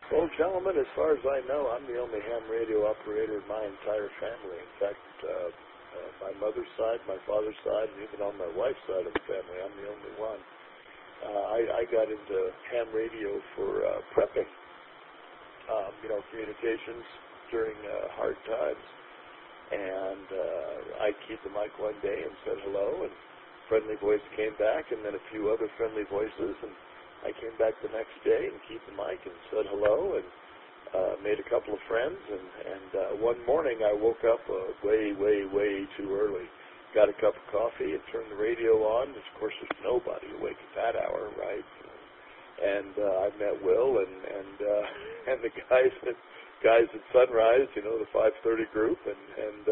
Well, gentlemen, as far as I know, I'm the only ham radio operator in my entire family. In fact, my mother's side, my father's side, and even on my wife's side of the family, I'm the only one. I got into ham radio for prepping, communications during hard times. And I keyed the mic one day and said hello, and friendly voice came back, and then a few other friendly voices, and I came back the next day and keyed the mic and said hello, and made a couple of friends, and one morning I woke up way too early, got a cup of coffee and turned the radio on. Of course, there's nobody awake at that hour, right? And I met Will and the guys at Sunrise, the 5:30 group, and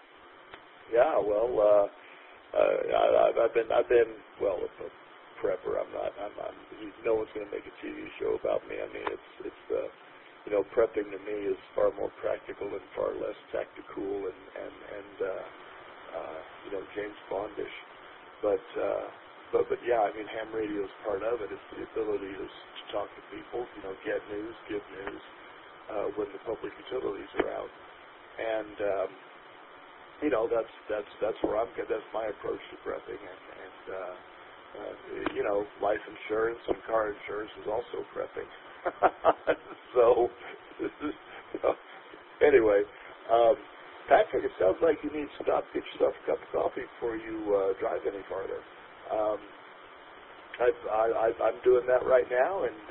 I've been a prepper. I'm not. No one's going to make a TV show about me. I mean, it's prepping to me is far more practical and far less tactical and James Bondish. But yeah, I mean, ham radio is part of it. It's the ability to talk to people, get news, give news when the public utilities are out, and that's where I'm. That's my approach to prepping, and life insurance and car insurance is also prepping. So anyway, Patrick, it sounds like you need to stop, get yourself a cup of coffee before you drive any farther. I'm doing that right now, and